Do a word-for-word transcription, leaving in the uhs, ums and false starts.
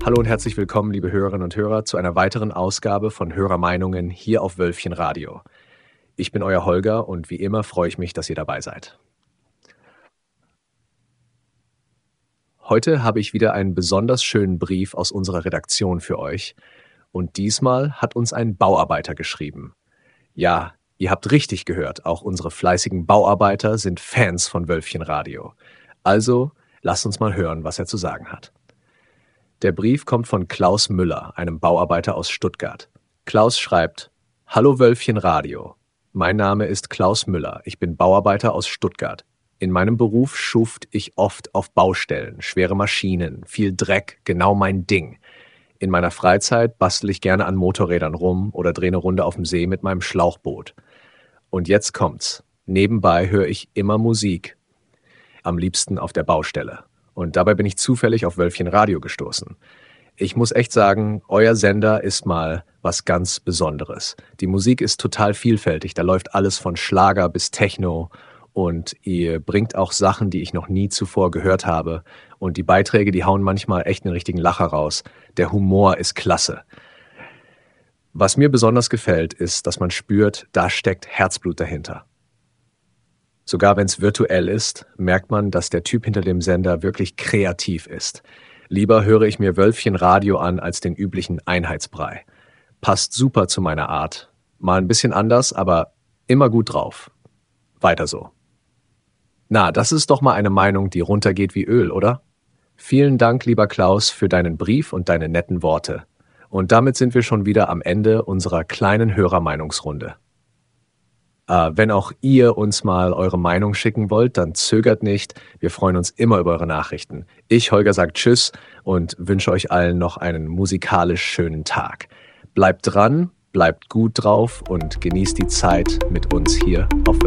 Hallo und herzlich willkommen, liebe Hörerinnen und Hörer, zu einer weiteren Ausgabe von Hörermeinungen hier auf Wölfchen Radio. Ich bin euer Holger und wie immer freue ich mich, dass ihr dabei seid. Heute habe ich wieder einen besonders schönen Brief aus unserer Redaktion für euch. Und diesmal hat uns ein Bauarbeiter geschrieben. Ja, ihr habt richtig gehört, auch unsere fleißigen Bauarbeiter sind Fans von Wölfchen Radio. Also lasst uns mal hören, was er zu sagen hat. Der Brief kommt von Klaus Müller, einem Bauarbeiter aus Stuttgart. Klaus schreibt: Hallo Wölfchen Radio. Mein Name ist Klaus Müller. Ich bin Bauarbeiter aus Stuttgart. In meinem Beruf schuft ich oft auf Baustellen, schwere Maschinen, viel Dreck, genau mein Ding. In meiner Freizeit bastel ich gerne an Motorrädern rum oder drehe eine Runde auf dem See mit meinem Schlauchboot. Und jetzt kommt's. Nebenbei höre ich immer Musik. Am liebsten auf der Baustelle. Und dabei bin ich zufällig auf Wölfchen Radio gestoßen. Ich muss echt sagen, euer Sender ist mal was ganz Besonderes. Die Musik ist total vielfältig, da läuft alles von Schlager bis Techno und ihr bringt auch Sachen, die ich noch nie zuvor gehört habe. Und die Beiträge, die hauen manchmal echt einen richtigen Lacher raus. Der Humor ist klasse. Was mir besonders gefällt, ist, dass man spürt, da steckt Herzblut dahinter. Sogar wenn es virtuell ist, merkt man, dass der Typ hinter dem Sender wirklich kreativ ist. Lieber höre ich mir Wölfchen Radio an als den üblichen Einheitsbrei. Passt super zu meiner Art. Mal ein bisschen anders, aber immer gut drauf. Weiter so. Na, das ist doch mal eine Meinung, die runtergeht wie Öl, oder? Vielen Dank, lieber Klaus, für deinen Brief und deine netten Worte. Und damit sind wir schon wieder am Ende unserer kleinen Hörermeinungsrunde. Äh, wenn auch ihr uns mal eure Meinung schicken wollt, dann zögert nicht. Wir freuen uns immer über eure Nachrichten. Ich, Holger, sage Tschüss und wünsche euch allen noch einen musikalisch schönen Tag. Bleibt dran, bleibt gut drauf und genießt die Zeit mit uns hier auf